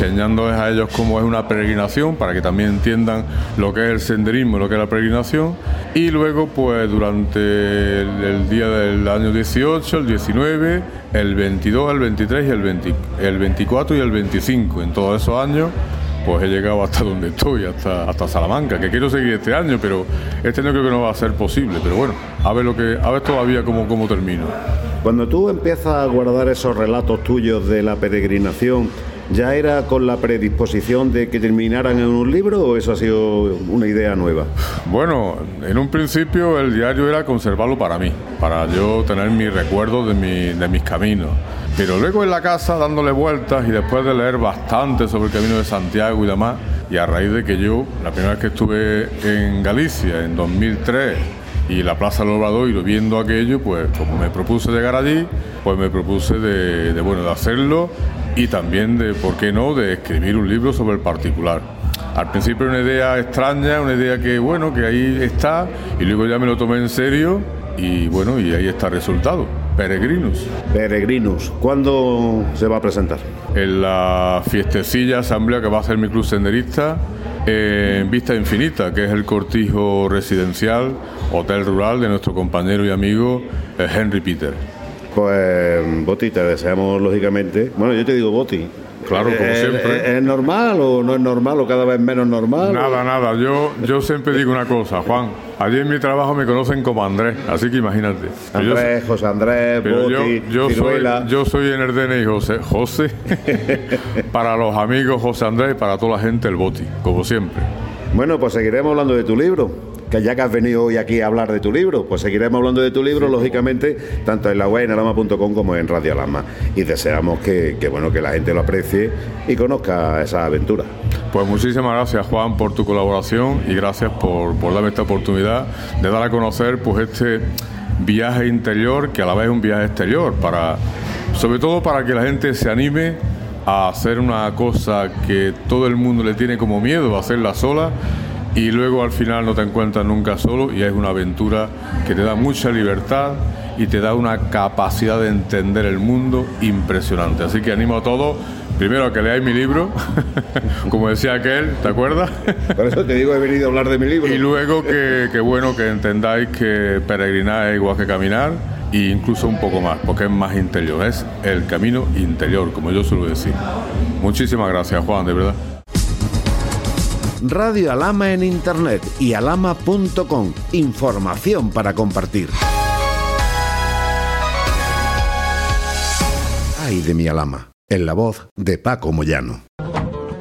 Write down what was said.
enseñándoles a ellos cómo es una peregrinación, para que también entiendan lo que es el senderismo, lo que es la peregrinación. Y luego, pues durante el día del año 18, el 19, el 22, el 23 y el 24 y el 25, en todos esos años, pues he llegado hasta donde estoy, hasta Salamanca, que quiero seguir este año, pero este año creo que no va a ser posible. Pero bueno, a ver todavía cómo termino. Cuando tú empiezas a guardar esos relatos tuyos de la peregrinación, ¿ya era con la predisposición de que terminaran en un libro o eso ha sido una idea nueva? Bueno, en un principio el diario era conservarlo para mí, para yo tener mis recuerdos de mis caminos. Pero luego en la casa, dándole vueltas y después de leer bastante sobre el Camino de Santiago y demás, y a raíz de que yo, la primera vez que estuve en Galicia, en 2003, y la Plaza del Obradoiro, viendo aquello, pues como me propuse llegar allí, pues me propuse de hacerlo, y también ¿por qué no?, de escribir un libro sobre el particular. Al principio una idea extraña, una idea que ahí está, y luego ya me lo tomé en serio, y ahí está el resultado. Peregrinus. ¿Cuándo se va a presentar? En la fiestecilla asamblea que va a hacer mi club senderista, en Vista Infinita, que es el cortijo residencial, hotel rural de nuestro compañero y amigo Henry Peter. Pues, Boti, te deseamos lógicamente... Bueno, yo te digo Boti. Claro, como siempre. ¿Es normal o no es normal o cada vez menos normal? Nada. Yo siempre digo una cosa, Juan. Allí en mi trabajo me conocen como Andrés, así que imagínate. Andrés, José Andrés, Boti, Ciruela. Yo soy en el DNI José. Para los amigos José Andrés y para toda la gente el Boti, como siempre. Bueno, pues seguiremos hablando de tu libro. Que ya que has venido hoy aquí a hablar de tu libro, pues seguiremos hablando de tu libro, sí, lógicamente, tanto en la web, en alama.com, como en Radio Alama. Y deseamos que la gente lo aprecie y conozca esa aventura. Pues muchísimas gracias, Juan, por tu colaboración y gracias por darme esta oportunidad de dar a conocer pues este viaje interior, que a la vez es un viaje exterior, sobre todo para que la gente se anime a hacer una cosa que todo el mundo le tiene como miedo, a hacerla sola. Y luego al final no te encuentras nunca solo y es una aventura que te da mucha libertad y te da una capacidad de entender el mundo impresionante. Así que animo a todos, primero a que leáis mi libro, como decía aquel, ¿te acuerdas? Por eso te digo, he venido a hablar de mi libro. Y luego que entendáis que peregrinar es igual que caminar, e incluso un poco más, porque es más interior, es el camino interior, como yo suelo decir. Muchísimas gracias, Juan, de verdad. Radio Alama en internet y alama.com. Información para compartir. Ay de mi Alama, en la voz de Paco Moyano.